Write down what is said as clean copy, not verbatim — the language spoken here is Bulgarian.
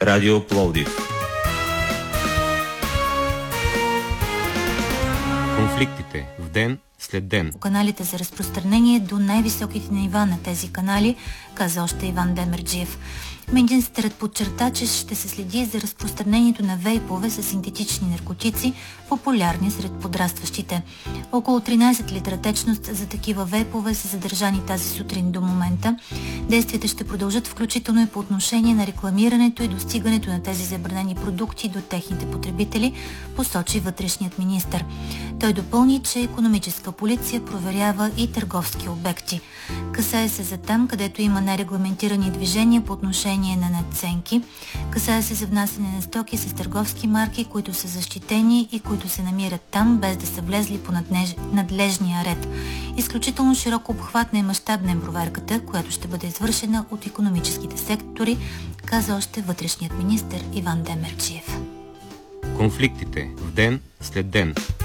Радио Пловдив. Конфликтите в ден след ден. Каналите за разпространение до най-високите нива на тези канали, каза още Иван Демерджиев. Министърът подчерта, че ще се следи за разпространението на вейпове с синтетични наркотици, популярни сред подрастващите. Около 13 литра течност за такива вейпове са задържани тази сутрин до момента. Действията ще продължат включително и по отношение на рекламирането и достигането на тези забранени продукти до техните потребители, посочи вътрешният министър. Той допълни, че икономическа полиция проверява и търговски обекти. Касае се за там, където има нерегламентирани движения по отношение на надценки. Касае се за внасяне на стоки с търговски марки, които са защитени и които се намират там, без да са влезли по надлежния ред. Изключително широко обхватна и мащабна е проверката, която ще бъде извършена от икономическите сектори, каза още вътрешният министър Иван Демерджиев. Конфликтите в ден след ден.